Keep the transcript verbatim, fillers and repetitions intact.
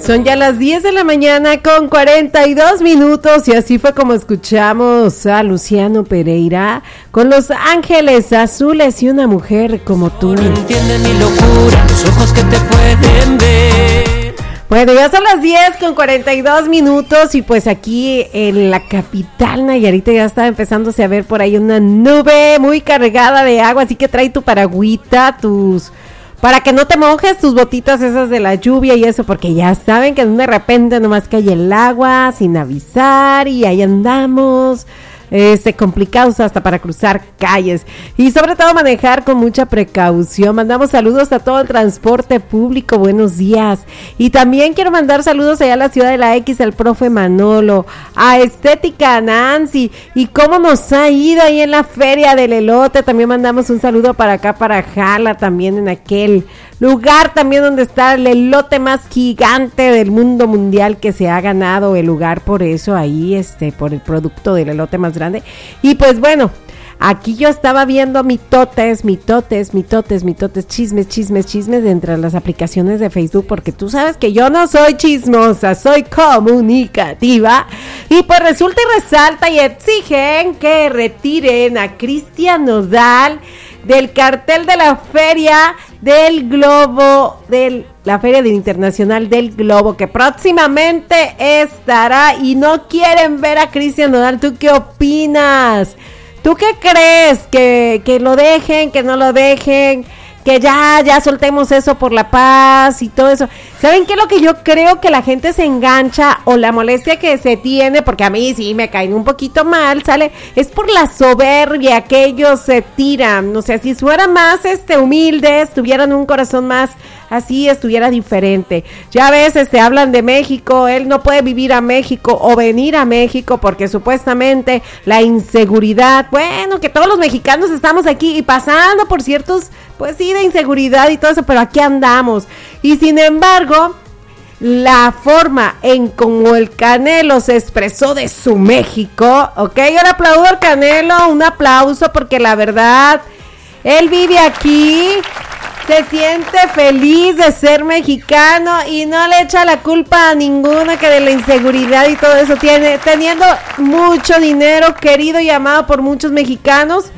Son ya las diez de la mañana con cuarenta y dos minutos y así fue como escuchamos a Luciano Pereira con Los Ángeles Azules y Una Mujer Como Tú. No entienden mi locura, los ojos que te pueden ver. Bueno, ya son las diez con cuarenta y dos minutos y pues aquí en la capital Nayarita ya está empezándose a ver por ahí una nube muy cargada de agua, así que trae tu paragüita, tus... para que no te mojes, tus botitas esas de la lluvia y eso, porque ya saben que de repente nomás cae el agua sin avisar y ahí andamos, este, complicados hasta para cruzar calles y sobre todo manejar con mucha precaución. Mandamos saludos a todo el transporte público, buenos días, y también quiero mandar saludos allá a la Ciudad de la X, al profe Manolo, a Estética Nancy, y cómo nos ha ido ahí en la feria del elote. También mandamos un saludo para acá, para Jala, también en aquel lugar también donde está el elote más gigante del mundo mundial, que se ha ganado el lugar por eso ahí, este, por el producto del elote más grande. Y pues bueno, aquí yo estaba viendo mitotes, mitotes, mitotes, mitotes, chismes, chismes, chismes de entre las aplicaciones de Facebook, porque tú sabes que yo no soy chismosa, soy comunicativa, y pues resulta y resalta y exigen que retiren a Cristian Nodal del cartel de la feria del globo, de la feria internacional del globo, que próximamente estará, y no quieren ver a Cristian Nodal. ¿Tú qué opinas? ¿Tú qué crees? ¿Que, que lo dejen, que no lo dejen? Que ya, ya soltemos eso por la paz y todo eso. ¿Saben qué es lo que yo creo? Que la gente se engancha, o la molestia que se tiene, porque a mí sí me caen un poquito mal, ¿sale? Es por la soberbia que ellos se tiran. O sea, si fueran más este, humildes, tuvieran un corazón más así, estuviera diferente. Ya ves, este, hablan de México, él no puede vivir a México o venir a México porque supuestamente la inseguridad, bueno, que todos los mexicanos estamos aquí y pasando por ciertos, pues sí, de inseguridad y todo eso, pero aquí andamos. Y sin embargo, la forma en como el Canelo se expresó de su México, ok, yo le aplaudo al Canelo, un aplauso, porque la verdad, él vive aquí, se siente feliz de ser mexicano y no le echa la culpa a ninguna que de la inseguridad y todo eso, tiene, teniendo mucho dinero, querido y amado por muchos mexicanos.